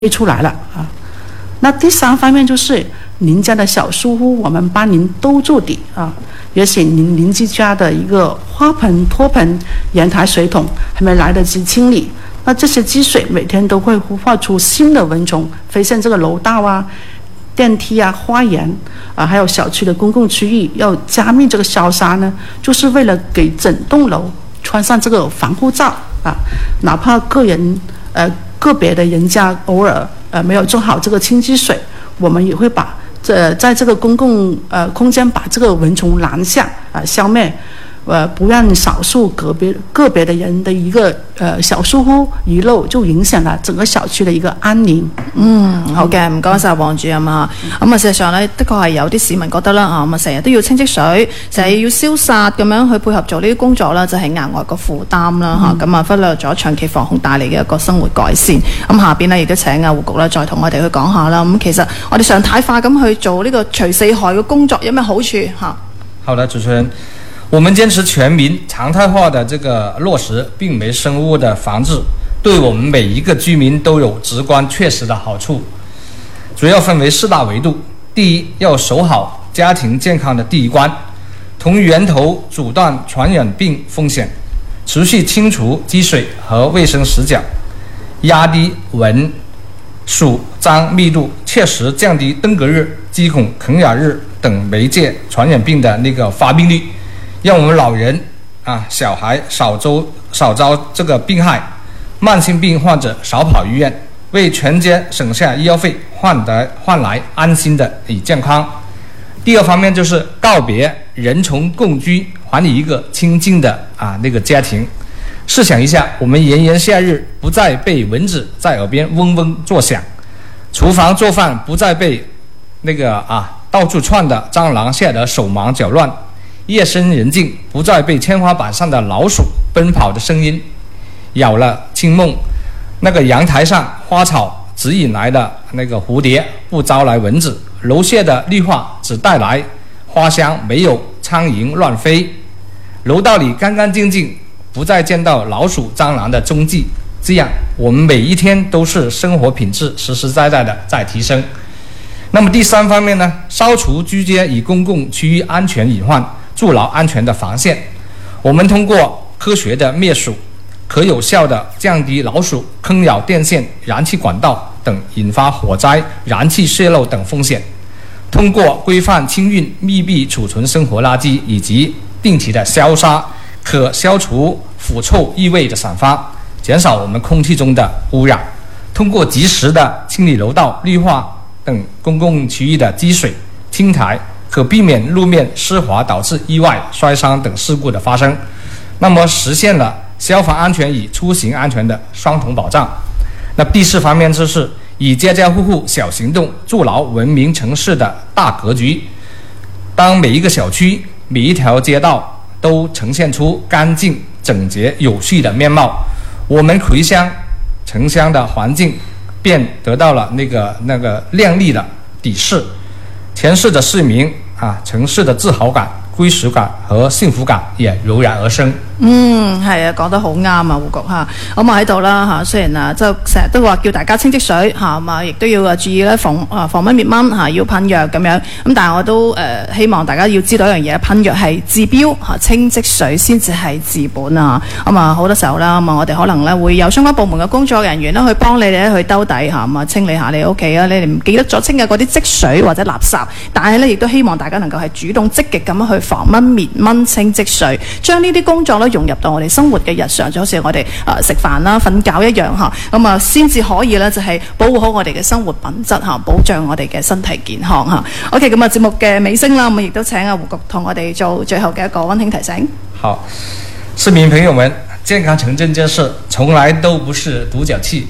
出来了啊。那第三方面就是您家的小疏忽，我们帮您兜住底啊。也许您邻居家的一个花盆、托盆、阳台水桶还没来得及清理，那这些积水每天都会孵化出新的蚊虫，飞向这个楼道啊、电梯啊、花园啊，还有小区的公共区域。要加密这个消杀呢，就是为了给整栋楼穿上这个防护罩啊。哪怕个别的人家偶尔没有做好这个清积水，我们也会把在这个公共空间把这个蚊虫拦下消灭，不讓少數個別的人的一個小疏忽遺漏，就影響了整個小區的一個安寧。 好嘅，唔該晒黃主任啊。咁事實上呢，的確係有啲市民覺得啦，成日都要清積水，成日要消殺咁樣去配合做呢啲工作啦，就係額外個負擔啦咁忽略咗長期防控帶嚟嘅一個生活改善。下邊呢，亦都請胡局再同我哋去講下啦。其實我哋常態化咁去做呢個除四害嘅工作有咩好處好的，主持人。我们坚持全民常态化的这个落实病媒生物的防治，对我们每一个居民都有直观确实的好处。主要分为4大维度。第一，要守好家庭健康的第一关，从源头阻断传染病风险，持续清除积水和卫生死角，压低蚊鼠蟑密度，切实降低登革热、鸡孔啃咬日等媒介传染病的那个发病率，让我们老人小孩少遭这个病害，慢性病患者少跑医院，为全家省下医药费，换来安心的健康。第二方面就是告别人虫共居，还你一个清静的那个家庭。试想一下，我们炎炎夏日不再被蚊子在耳边嗡嗡作响，厨房做饭不再被那个到处窜的蟑螂吓得手忙脚乱，夜深人静不再被天花板上的老鼠奔跑的声音扰了清梦，那个阳台上花草只引来的那个蝴蝶不招来蚊子，楼下的绿化只带来花香，没有苍蝇乱飞，楼道里干干净净，不再见到老鼠蟑螂的踪迹。这样我们每一天都是生活品质实实在在的在提升。那么第三方面呢，消除居家与公共区域安全隐患，筑牢安全的防线。我们通过科学的灭鼠，可有效的降低老鼠坑咬电线、燃气管道等引发火灾、燃气泄漏等风险。通过规范清运、密闭储存生活垃圾以及定期的消杀，可消除腐臭异味的散发，减少我们空气中的污染。通过及时的清理楼道、绿化等公共区域的积水青苔，可避免路面湿滑导致意外、摔伤等事故的发生，那么实现了消防安全与出行安全的双重保障。那第4方面就是以家家户户小行动筑牢文明城市的大格局。当每一个小区、每一条街道都呈现出干净、整洁、有序的面貌，我们回乡城乡的环境便得到了那个亮丽的底色，城市的市民城市的自豪感、歸屬感和幸福感也油然而生。 係啊，講得好啱啊，胡局咁喺度啦雖然就成日都話叫大家清積水亦都要注意咧防蚊滅蚊要噴藥咁樣咁，但係我都希望大家要知道一樣嘢，噴藥係治標清積水先至係治本好多時候啦我哋可能咧會有相關部門嘅工作人員咧去幫你哋去兜底清理下你屋企你哋唔記得咗清嘅嗰啲積水或者垃圾，但係咧亦都希望大家能夠係主動積極咁去防蚊滅蚊清積水，將呢啲工作咧融入到我哋生活嘅日常，就好似我哋食飯啦、瞓覺一樣先至可以咧就係保護好我哋嘅生活品質保障我哋嘅身體健康OK， 咁節目嘅尾聲啦，亦都請胡局同我哋做最後嘅一個溫馨提醒。 好，市民朋友們，健康城鎮建設從來都不是獨角戲，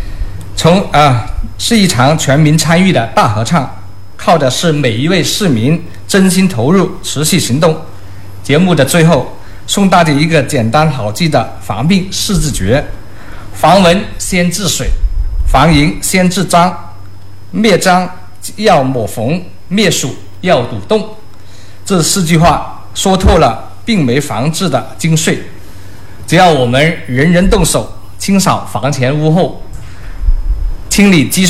是一場全民參與的大合唱，靠的是每一位市民真心投入、持續行動。節目的最後，送大家一個簡單好記的防病4字訣：防蚊先治水，防蠅先治蟑，滅蟑要抹縫，滅鼠要堵洞。這4句話說透了病媒防治的精髓。只要我們人人動手，清掃房前屋後， 清理积